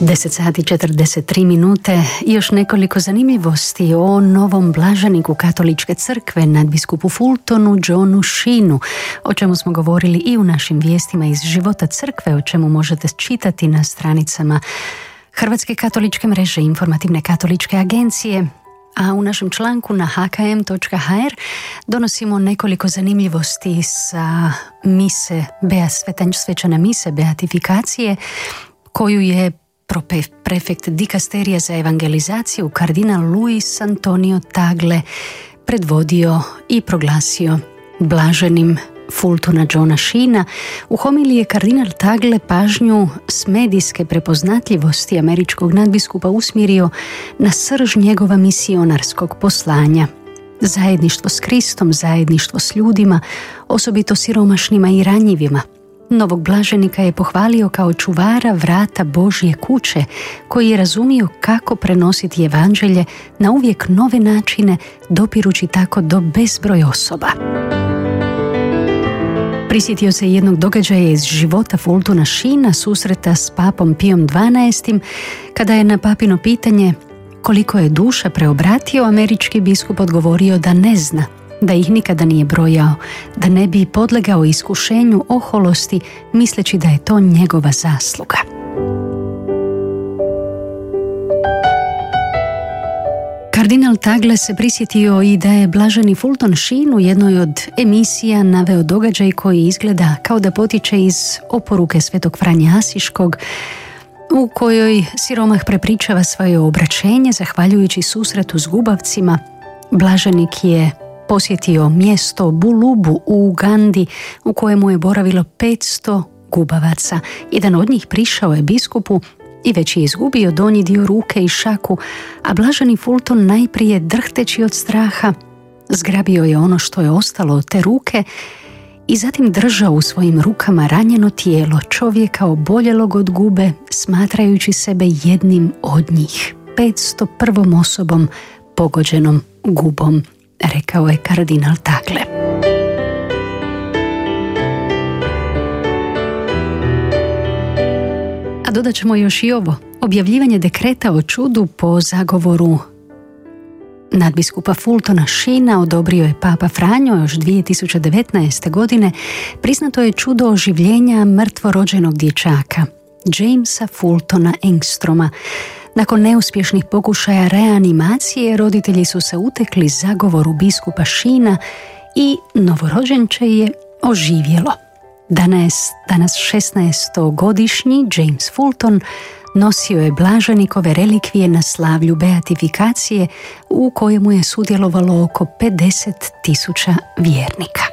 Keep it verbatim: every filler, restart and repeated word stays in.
deset sati četrdeset tri minute i još nekoliko zanimljivosti o novom blaženiku katoličke crkve, nadbiskupu Fultonu Johnu Sheenu, o čemu smo govorili i u našim vijestima iz života crkve, o čemu možete čitati na stranicama Hrvatske katoličke mreže, Informativne katoličke agencije, a u našem članku na h k m točka h r donosimo nekoliko zanimljivosti sa mise, bea, svečane mise beatifikacije, koju je prefekt dikasterija za evangelizaciju kardinal Luis Antonio Tagle predvodio i proglasio blaženim Fultona Johna Sheena. U homiliji je kardinal Tagle pažnju s medijske prepoznatljivosti američkog nadbiskupa usmjerio na srž njegova misionarskog poslanja: zajedništvo s Kristom, zajedništvo s ljudima, osobito siromašnima i ranjivima. Novog blaženika je pohvalio kao čuvara vrata Božje kuće, koji je razumio kako prenositi evanđelje na uvijek nove načine, dopirući tako do bezbroj osoba. Prisjetio se jednog događaja iz života Fultona Sheena, susreta s papom Pijom dvanaestim, kada je na papino pitanje koliko je duša preobratio, američki biskup odgovorio da ne zna, da ih nikada nije brojao, da ne bi podlegao iskušenju oholosti, misleći da je to njegova zasluga. Kardinal Tagle se prisjetio i da je blaženi Fulton Sheen u jednoj od emisija naveo događaj koji izgleda kao da potiče iz oporuke svetog Franje Asiškog, u kojoj siromah prepričava svoje obraćenje zahvaljujući susretu s gubavcima. Blaženik je posjetio mjesto Bulubu u Ugandi, u kojemu je boravilo petsto gubavaca. Jedan od njih prišao je biskupu i već je izgubio donji dio ruke i šaku, a blaženi Fulton najprije, drhteći od straha, zgrabio je ono što je ostalo od te ruke i zatim držao u svojim rukama ranjeno tijelo čovjeka oboljelog od gube, smatrajući sebe jednim od njih, petsto prvom osobom pogođenom gubom, rekao je kardinal Tagle. A dodat ćemo još i ovo: objavljivanje dekreta o čudu po zagovoru nadbiskupa Fultona Sheena odobrio je Papa Franjo još dvije tisuće devetnaeste. godine. Priznato je čudo oživljenja mrtvorođenog dječaka Jamesa Fultona Engstroma. Nakon neuspješnih pokušaja reanimacije, roditelji su se utekli zagovoru biskupa Sheena i novorođenče je oživjelo. Danas, danas šesnaestogodišnji James Fulton nosio je blaženikove relikvije na slavlju beatifikacije, u kojemu je sudjelovalo oko pedeset tisuća vjernika.